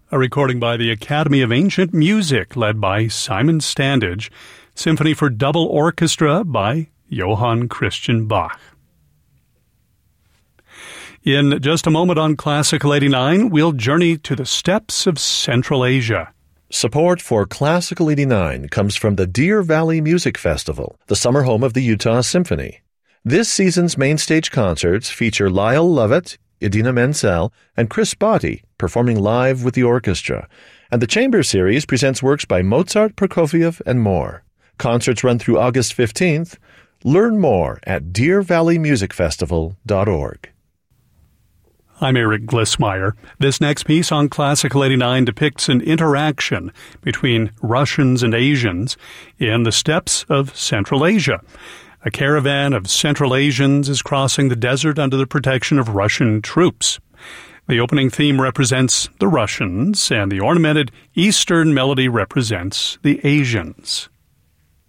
a recording by the Academy of Ancient Music led by Simon Standage, Symphony for Double Orchestra by Johann Christian Bach. In just a moment on Classical 89, we'll journey to the steppes of Central Asia. Support for Classical 89 comes from the Deer Valley Music Festival, the summer home of the Utah Symphony. This season's main stage concerts feature Lyle Lovett, Idina Menzel, and Chris Botti performing live with the orchestra, and the Chamber Series presents works by Mozart, Prokofiev, and more. Concerts run through August 15th. Learn more at deervalleymusicfestival.org. I'm Eric Glissmeyer. This next piece on Classical 89 depicts an interaction between Russians and Asians in the steppes of Central Asia. A caravan of Central Asians is crossing the desert under the protection of Russian troops. The opening theme represents the Russians, and the ornamented Eastern melody represents the Asians.